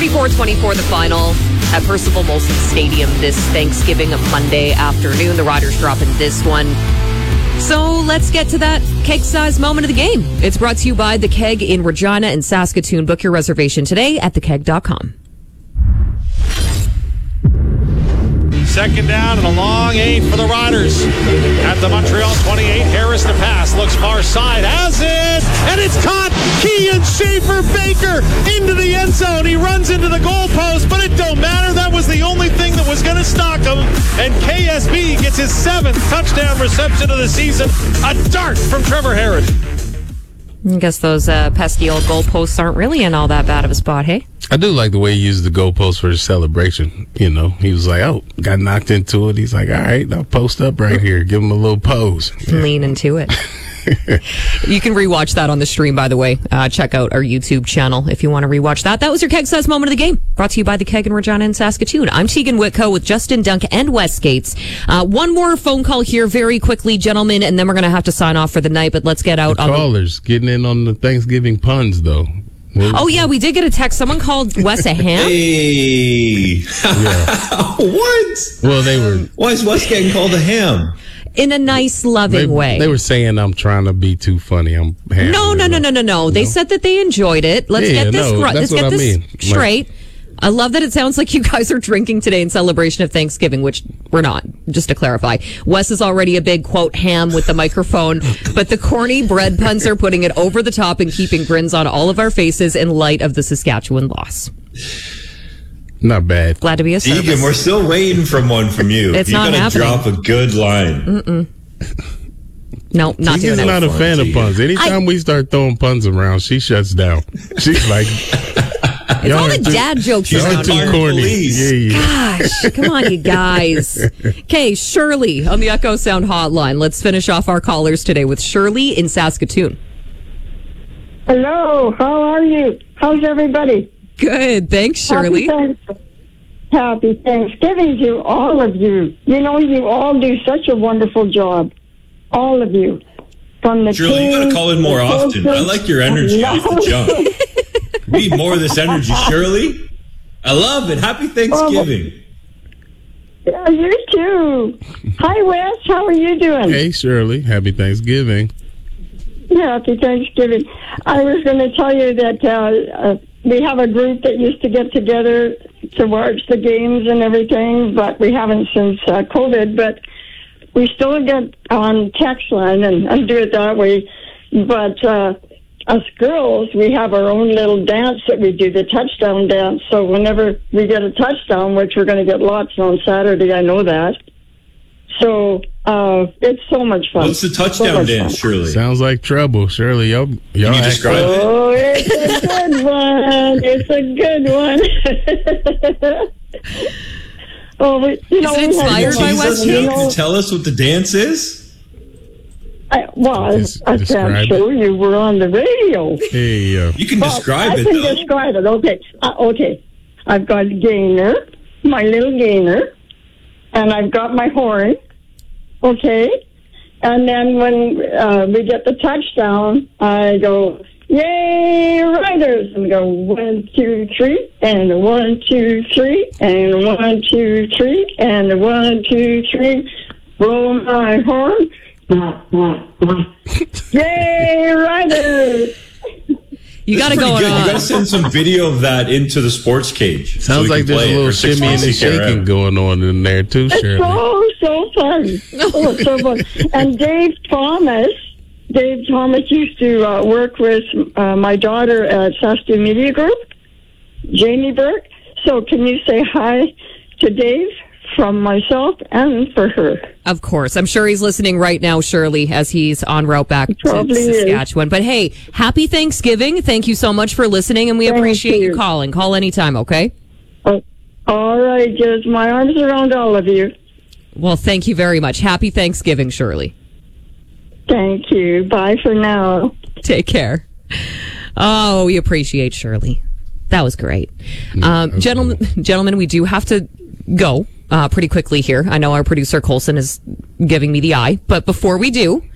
44-24 the final at Percival Molson Stadium this Thanksgiving Monday afternoon. The Riders dropping this one. So let's get to that keg-sized moment of the game. It's brought to you by The Keg in Regina and Saskatoon. Book your reservation today at thekeg.com. Second down and a long 8 for the Riders. At the Montreal 28, Harris to pass. Looks far side. Has it. And it's caught. Kean Schaefer-Baker into the end zone. He runs into the goalpost, but it don't matter. That was the only thing that was going to stock him. And KSB gets his 7th touchdown reception of the season. A dart from Trevor Harris. I guess those pesky old goalposts aren't really in all that bad of a spot, hey? I do like the way he used the goalpost for his celebration. You know, he was like, oh, got knocked into it. He's like, all right, I'll post up right here. Give him a little pose. Yeah. Lean into it. You can rewatch that on the stream, by the way. Check out our YouTube channel if you want to rewatch that. That was your Keg-Size Moment of the Game, brought to you by The Keg in Regina and Saskatoon. I'm Tegan Whitco with Justin Dunk and Wes Gates. One more phone call here very quickly, gentlemen, and then we're going to have to sign off for the night, but let's get out on callers getting in on the Thanksgiving puns, though. Oh, yeah, we did get a text. Someone called Wes a ham. Hey. Yeah. What? Well, they were... Why is Wes getting called a ham? In a nice, loving way. They were saying I'm trying to be too funny. I'm ham. No. They said that they enjoyed it. Let's get this straight. I love that it sounds like you guys are drinking today in celebration of Thanksgiving, which we're not, just to clarify. Wes is already a big, quote, ham with the microphone, but the corny bread puns are putting it over the top and keeping grins on all of our faces in light of the Saskatchewan loss. Not bad. Glad to be a service. Deegan, we're still waiting for one from you. It's not happening. Drop a good line. No, not doing it. She's not a fan of puns. Anytime we start throwing puns around, she shuts down. She's like... It's all the dad jokes. Y'all too corny. Yeah. Gosh, come on, you guys. Okay, Shirley on the Echo Sound hotline. Let's finish off our callers today with Shirley in Saskatoon. Hello, how are you? How's everybody? Good, thanks, Shirley. Happy Thanksgiving to all of you. You know, you all do such a wonderful job. All of you. From the Shirley, you got to call in more often. I like your energy off the jump. We need more of this energy, Shirley. I love it. Happy Thanksgiving. Yeah, you too. Hi, Wes. How are you doing? Hey, Shirley. Happy Thanksgiving. Happy Thanksgiving. I was going to tell you that we have a group that used to get together to watch the games and everything, but we haven't since COVID. But we still get on text line and do it that way. But us girls, we have our own little dance that we do, the touchdown dance. So whenever we get a touchdown, which we're going to get lots on Saturday, I know that. So it's so much fun. What's the touchdown dance, Shirley? Sounds like trouble, Shirley. Y'all Can you describe it? Oh, it's a good one. It's a good one. Oh, is it inspired by West Can you tell us what the dance is? I can't show you. We're on the radio. Hey, you can describe it, though. I can describe it. Okay. I've got a gainer, my little gainer, and I've got my horn. Okay. And then when we get the touchdown, I go, yay, Riders! And go 1, 2, 3, and 1, 2, 3, and 1, 2, 3, and 1, 2, 3. Blow my horn. Yay, Riders! You got to go on. You got to send some video of that into the sports cage. Sounds like there's a little shimmy and shaking going on in there too, Shirley. It's so fun. Oh, it's so fun. And Dave Thomas used to work with my daughter at Saskatoon Media Group, Jamie Burke. So can you say hi to Dave from myself and for her? Of course. I'm sure he's listening right now, Shirley, as he's en route back to Saskatchewan. But hey, happy Thanksgiving. Thank you so much for listening, and we appreciate you calling. Call anytime, okay? All right, just my arms around all of you. Well, thank you very much. Happy Thanksgiving, Shirley. Thank you. Bye for now. Take care. Oh, we appreciate Shirley. That was great. Gentlemen, we do have to go pretty quickly here. I know our producer Colson is giving me the eye, but before we do,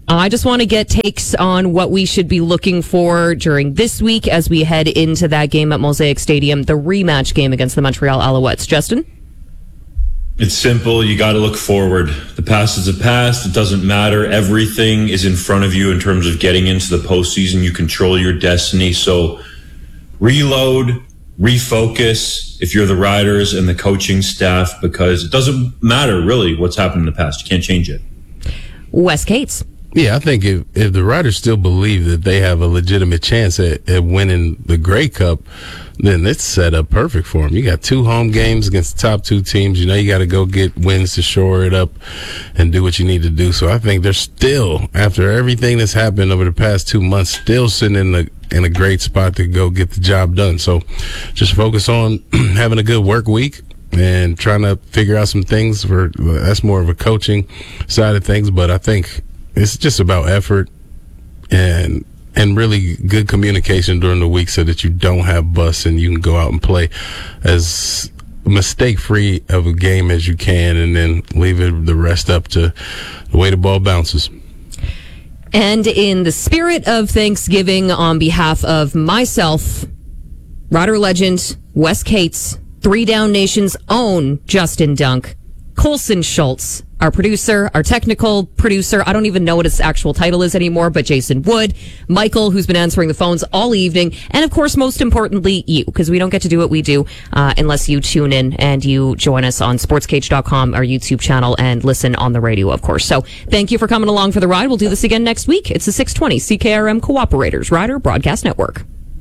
I just want to get takes on what we should be looking for during this week as we head into that game at Mosaic Stadium, the rematch game against the Montreal Alouettes. Justin? It's simple. You got to look forward. The past is a past. It doesn't matter. Everything is in front of you in terms of getting into the postseason. You control your destiny. So reload, refocus if you're the riders and the coaching staff, because it doesn't matter really what's happened in the past. You can't change it. Wes Cates. Yeah, I think if the Riders still believe that they have a legitimate chance at winning the Grey Cup, then it's set up perfect for them. You got 2 home games against the top 2 teams. You know you got to go get wins to shore it up and do what you need to do. So I think they're still, after everything that's happened over the past 2 months, still sitting in a great spot to go get the job done. So just focus on having a good work week and trying to figure out some things. That's more of a coaching side of things, but I think it's just about effort and really good communication during the week so that you don't have busts and you can go out and play as mistake-free of a game as you can, and then leave the rest up to the way the ball bounces. And in the spirit of Thanksgiving, on behalf of myself, Rider legend Wes Cates, 3 Down Nation's own Justin Dunk, Colson Schultz, our producer, our technical producer, I don't even know what his actual title is anymore, but Jason Wood, Michael, who's been answering the phones all evening, and of course, most importantly, you, because we don't get to do what we do unless you tune in and you join us on sportscage.com, our YouTube channel, and listen on the radio, of course. So thank you for coming along for the ride. We'll do this again next week. It's the 620 CKRM Cooperators Rider Broadcast Network.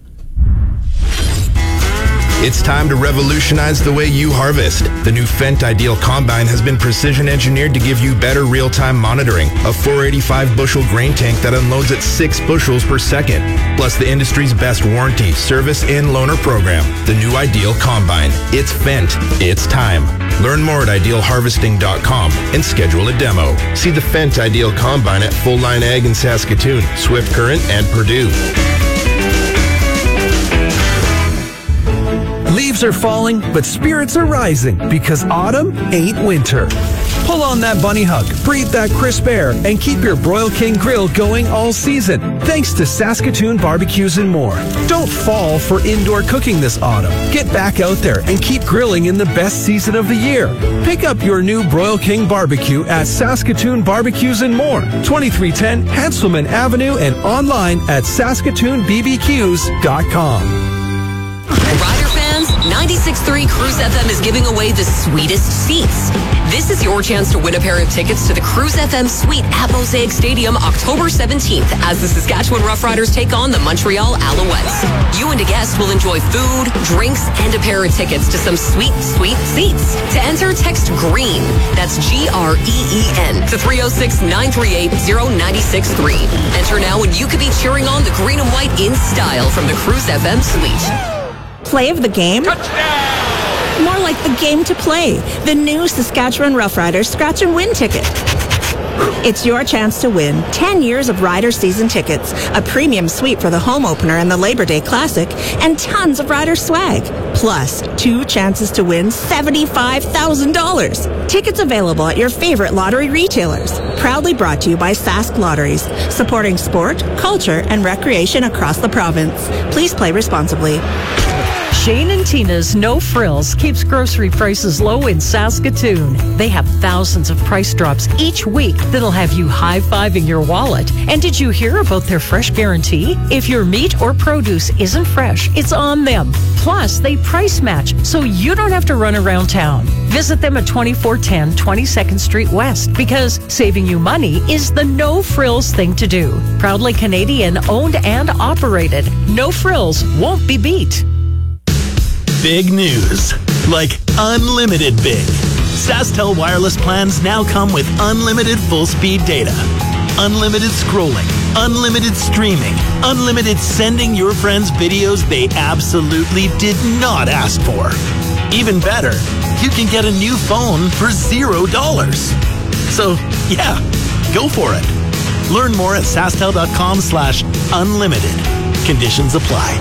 It's time to revolutionize the way you harvest. The new Fendt Ideal Combine has been precision engineered to give you better real-time monitoring. A 485-bushel grain tank that unloads at 6 bushels per second. Plus the industry's best warranty, service, and loaner program. The new Ideal Combine. It's Fendt. It's time. Learn more at idealharvesting.com and schedule a demo. See the Fendt Ideal Combine at Full Line Ag in Saskatoon, Swift Current, and Purdue. Leaves are falling, but spirits are rising because autumn ain't winter. Pull on that bunny hug, breathe that crisp air, and keep your Broil King grill going all season. Thanks to Saskatoon Barbecues and More. Don't fall for indoor cooking this autumn. Get back out there and keep grilling in the best season of the year. Pick up your new Broil King barbecue at Saskatoon Barbecues and More, 2310 Hanselman Avenue, and online at saskatoonbbqs.com. Rider fans, 96.3 Cruise FM is giving away the sweetest seats. This is your chance to win a pair of tickets to the Cruise FM Suite at Mosaic Stadium October 17th as the Saskatchewan Roughriders take on the Montreal Alouettes. You and a guest will enjoy food, drinks, and a pair of tickets to some sweet, sweet seats. To enter, text GREEN, that's GREEN, to 306-938-0963. Enter now and you could be cheering on the green and white in style from the Cruise FM Suite. Play of the game? Touchdown! More like the game to play. The new Saskatchewan Roughriders Scratch and Win ticket. It's your chance to win 10 years of Rider season tickets, a premium suite for the home opener and the Labor Day Classic, and tons of Rider swag. Plus, 2 chances to win $75,000. Tickets available at your favorite lottery retailers. Proudly brought to you by Sask Lotteries, supporting sport, culture, and recreation across the province. Please play responsibly. Shane and Tina's No Frills keeps grocery prices low in Saskatoon. They have thousands of price drops each week that'll have you high-fiving your wallet. And did you hear about their fresh guarantee? If your meat or produce isn't fresh, it's on them. Plus, they price match, so you don't have to run around town. Visit them at 2410 22nd Street West, because saving you money is the No Frills thing to do. Proudly Canadian owned and operated. No Frills won't be beat. Big news. Like unlimited big. SaskTel wireless plans now come with unlimited full-speed data. Unlimited scrolling. Unlimited streaming. Unlimited sending your friends videos they absolutely did not ask for. Even better, you can get a new phone for $0. So, yeah, go for it. Learn more at SaskTel.com/unlimited. Conditions apply.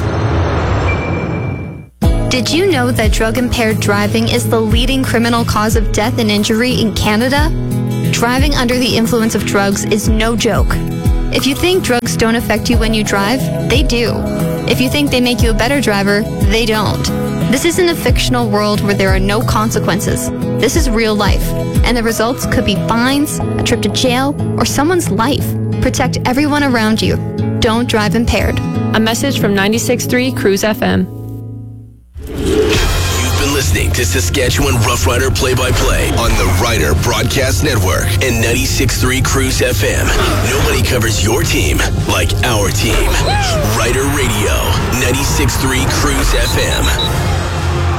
Did you know that drug-impaired driving is the leading criminal cause of death and injury in Canada? Driving under the influence of drugs is no joke. If you think drugs don't affect you when you drive, they do. If you think they make you a better driver, they don't. This isn't a fictional world where there are no consequences. This is real life, and the results could be fines, a trip to jail, or someone's life. Protect everyone around you. Don't drive impaired. A message from 96.3 Cruise FM. You've been listening to Saskatchewan Roughrider Play-by-Play on the Rider Broadcast Network and 96.3 Cruise FM. Nobody covers your team like our team. Rider Radio, 96.3 Cruise FM.